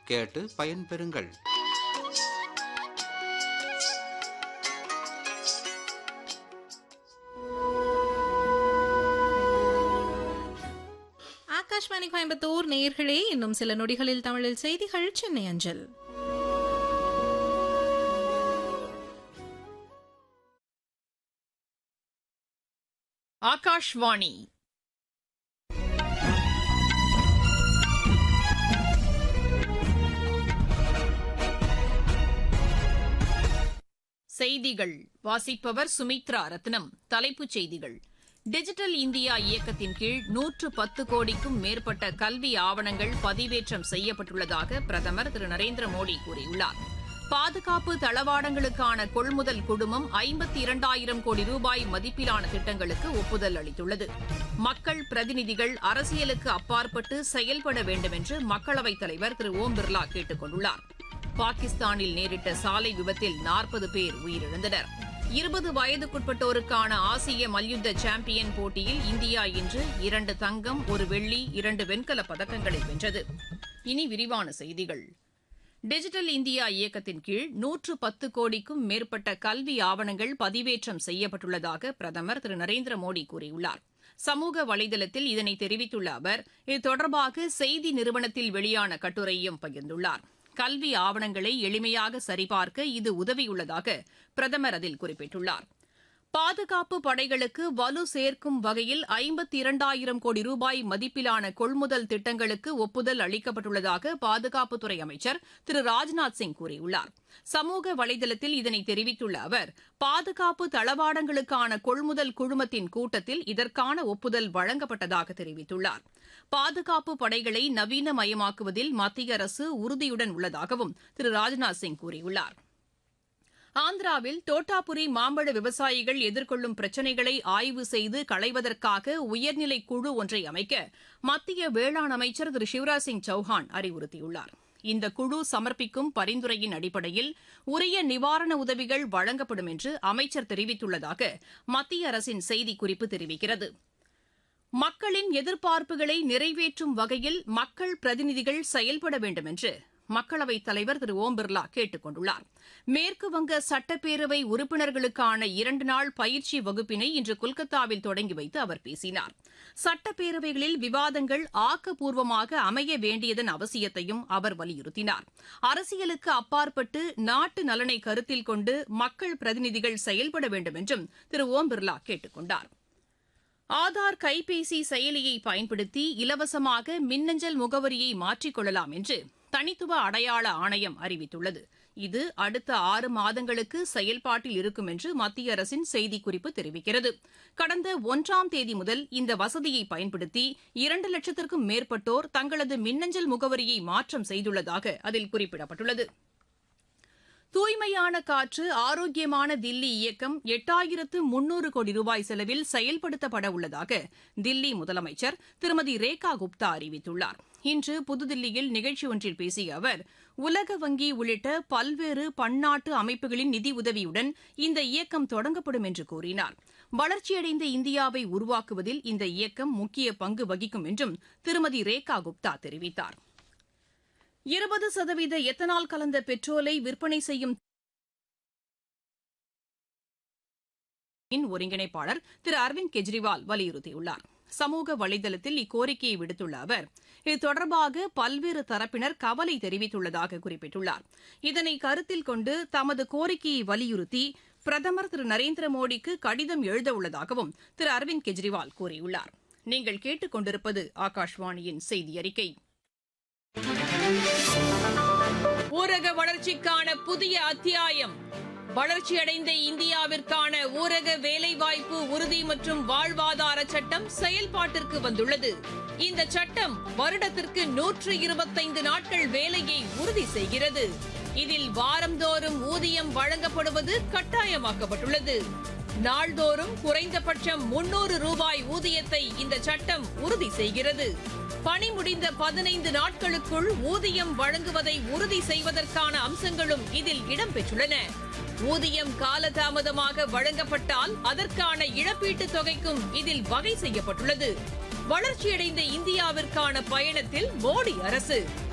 கேட்டு பயன்பெறுங்கள். ஆகாஷ்வாணி கோயம்புத்தூர் நேயர்களே, இன்னும் சில நொடிகளில் தமிழில் செய்திகள் சென்னை அஞ்சல். ஆகாஷ்வாணி செய்திகள் வாசிப்பவர் சுமித்ரா ரத்னம். தலைப்புச் செய்திகள்: டிஜிட்டல் இந்தியா இயக்கத்தின் கீழ் 110 கோடிக்கும் மேற்பட்ட கல்வி ஆவணங்கள் பதிவேற்றம் செய்யப்பட்டுள்ளதாக பிரதமர் திரு நரேந்திர மோடி கூறியுள்ளார். பாதுகாப்பு தளவாடங்களுக்கான கொள்முதல் குழுமம் 52,000 கோடி ரூபாய் மதிப்பிலான திட்டங்களுக்கு ஒப்புதல் அளித்துள்ளது. மக்கள் பிரதிநிதிகள் அரசியலுக்கு அப்பாற்பட்டு செயல்பட வேண்டும் என்று மக்களவைத் தலைவர் திரு ஓம் பிர்லா கேட்டுக் கொண்டுள்ளார். பாகிஸ்தானில் நேரிட்ட சாலை விபத்தில் 40 பேர் உயிரிழந்தனர். 20 வயதுக்குட்பட்டோருக்கான ஆசிய மல்யுத்த சாம்பியன் போட்டியில் இந்தியா இன்று 2 தங்கம், 1 வெள்ளி, 2 வெண்கலப் பதக்கங்களை வென்றது. இனி விரிவான செய்திகள். டிஜிட்டல் இந்தியா இயக்கத்தின் கீழ் 110 கோடிக்கும் மேற்பட்ட கல்வி ஆவணங்கள் பதிவேற்றம் செய்யப்பட்டுள்ளதாக பிரதமர் திரு நரேந்திர மோடி கூறியுள்ளார். சமூக வலைதளத்தில் இதனை தெரிவித்துள்ள அவர், இது தொடர்பாக செய்தி நிறுவனத்தில் வெளியான கட்டுரையையும் பகிர்ந்துள்ளார். கல்வி ஆவணங்களை எளிமையாக சரிபார்க்க இது உதவியுள்ளதாக பிரதமர் அதில் குறிப்பிட்டுள்ளார். பாதுகாப்பு படைகளுக்கு வலு சேர்க்கும் வகையில் 52,000 கோடி ரூபாய் மதிப்பிலான கொள்முதல் திட்டங்களுக்கு ஒப்புதல் அளிக்கப்பட்டுள்ளதாக பாதுகாப்புத்துறை அமைச்சர் திரு ராஜ்நாத் சிங் கூறியுள்ளார். சமூக வலைதளத்தில் இதனை தெரிவித்துள்ள அவர், பாதுகாப்பு தளவாடங்களுக்கான கொள்முதல் குழுமத்தின் கூட்டத்தில் இதற்கான ஒப்புதல் வழங்கப்பட்டதாக தெரிவித்துள்ளார். பாதுகாப்பு படைகளை நவீனமயமாக்குவதில் மத்திய அரசு உறுதியுடன் உள்ளதாகவும் திரு ராஜ்நாத் சிங் கூறியுள்ளார். ஆந்திராவில் தோட்டாபுரி மாம்பழ விவசாயிகள் எதிர்கொள்ளும் பிரச்சினைகளை ஆய்வு செய்து களைவதற்காக உயர்நிலை குழு ஒன்றை அமைக்க மத்திய வேளாண் அமைச்சர் திரு சிவராஜ் சிங் சௌஹான் அறிவுறுத்தியுள்ளார். இந்த குழு சமர்ப்பிக்கும் பரிந்துரையின் அடிப்படையில் உரிய நிவாரண உதவிகள் வழங்கப்படும் என்று அமைச்சர் தெரிவித்துள்ளதாக மத்திய அரசின் செய்திக்குறிப்பு தெரிவிக்கிறது. மக்களின் எதிர்பார்ப்புகளை நிறைவேற்றும் வகையில் மக்கள் பிரதிநிதிகள் செயல்பட வேண்டும் என்று மக்களவைத் தலைவர் திரு ஓம் பிர்லா கேட்டுக் கொண்டுள்ளார். மேற்குவங்க சட்டப்பேரவை உறுப்பினர்களுக்கான 2 நாள் பயிற்சி வகுப்பினை இன்று கொல்கத்தாவில் தொடங்கி வைத்து அவர் பேசினார். சட்டப்பேரவைகளில் விவாதங்கள் ஆக்கப்பூர்வமாக அமைய வேண்டியதன் அவசியத்தையும் அவர் வலியுறுத்தினார். அரசியலுக்கு அப்பாற்பட்டு நாட்டு நலனை கருத்தில் கொண்டு மக்கள் பிரதிநிதிகள் செயல்பட வேண்டும் என்றும் திரு ஓம் பிர்லா கேட்டுக் கொண்டார். ஆதார் கைபேசி செயலியை பயன்படுத்தி இலவசமாக மின்னஞ்சல் முகவரியை மாற்றிக் கொள்ளலாம் என்று தனித்துவ அடையாள ஆணையம் அறிவித்துள்ளது. இது அடுத்த 6 மாதங்களுக்கு செயல்பாட்டில் இருக்கும் என்று மத்திய அரசின் செய்திக்குறிப்பு தெரிவிக்கிறது. கடந்த 1ஆம் தேதி முதல் இந்த வசதியை பயன்படுத்தி 2 லட்சத்திற்கும் மேற்பட்டோர் தங்களது மின்னஞ்சல் முகவரியை மாற்றம் செய்துள்ளதாக அதில் குறிப்பிடப்பட்டுள்ளது. தூய்மையான காற்று ஆரோக்கியமான தில்லி இயக்கம் 8,300 கோடி ரூபாய் செலவில் செயல்படுத்தப்பட உள்ளதாக தில்லி முதலமைச்சர் திருமதி ரேகா குப்தா அறிவித்துள்ளார். இன்று புதுதில்லியில் நிகழ்ச்சி ஒன்றில் பேசிய அவர், உலக வங்கி உள்ளிட்ட பல்வேறு பன்னாட்டு அமைப்புகளின் நிதி உதவியுடன் இந்த இயக்கம் தொடங்கப்படும் என்று கூறினார். வளர்ச்சியடைந்த இந்தியாவை உருவாக்குவதில் இந்த இயக்கம் முக்கிய பங்கு வகிக்கும் என்றும் திருமதி ரேகா குப்தா தெரிவித்தார். 20% எத்தனால் கலந்த பெட்ரோலை விற்பனை செய்யும் ஒருங்கிணைப்பாளர் திரு அரவிந்த் கெஜ்ரிவால் வலியுறுத்தியுள்ளார். சமூக வலைதளத்தில் இக்கோரிக்கையை விடுத்துள்ள அவர், இது தொடர்பாக பல்வேறு தரப்பினர் கவலை தெரிவித்துள்ளதாக குறிப்பிட்டுள்ளார். இதனை கருத்தில் கொண்டு தமது கோரிக்கையை வலியுறுத்தி பிரதமர் திரு நரேந்திர மோடிக்கு கடிதம் எழுதவுள்ளதாகவும் திரு அரவிந்த் கெஜ்ரிவால் கூறியுள்ளார். நீங்கள் கேட்டுக் கொண்டிருப்பது ஆகாஷ்வாணியின் செய்தி அறிக்கை. ஊரக வளர்ச்சிக்கான புதிய அத்தியாயம். வளர்ச்சியடைந்த இந்தியாவிற்கான ஊரக வேலைவாய்ப்பு உறுதி மற்றும் வாழ்வாதார சட்டம் செயல்பாட்டிற்கு வந்துள்ளது. இந்த சட்டம் வருடத்திற்கு 125 நாட்கள் வேலையை உறுதி செய்கிறது. இதில் வாரந்தோறும் ஊதியம் வழங்கப்படுவது கட்டாயமாக்கப்பட்டுள்ளது. நாள்தோறும் குறைந்தபட்சம் 300 ரூபாய் ஊதியத்தை இந்த சட்டம் உறுதி செய்கிறது. பணி முடிந்த 15 நாட்களுக்குள் ஊதியம் வழங்குவதை உறுதி செய்வதற்கான அம்சங்களும் இதில் இடம்பெற்றுள்ளன. ஊதியம் காலதாமதமாக வழங்கப்பட்டால் அதற்கான இழப்பீட்டுத் தொகைக்கும் இதில் வகை செய்யப்பட்டுள்ளது. வளர்ச்சியடைந்த இந்தியாவிற்கான பயணத்தில் மோடி அரசு